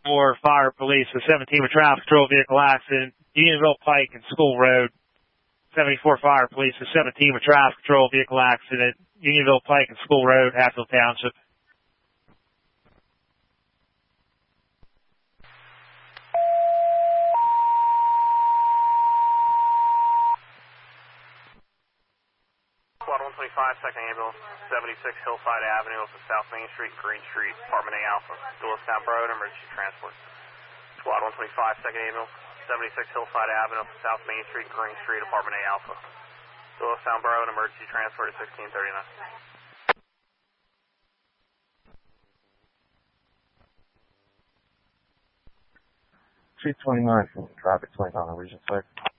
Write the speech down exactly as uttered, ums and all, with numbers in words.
seventy-four Fire Police, a seventeen with traffic control vehicle accident, Unionville Pike and School Road. seventy-four Fire Police, a seventeen with traffic control vehicle accident, Unionville Pike and School Road, Hatfield Township. Squad one twenty-five, second ambulance, seventy-six Hillside Avenue, off of South Main Street, Green Street, Apartment A Alpha, Doylestown Road, emergency transport. Squad one twenty-five, second ambulance, seventy-six Hillside Avenue, off of South Main Street, Green Street, Apartment A Alpha, Doylestown Road, emergency transport at sixteen thirty-nine. three twenty-nine from traffic twenty on Region six.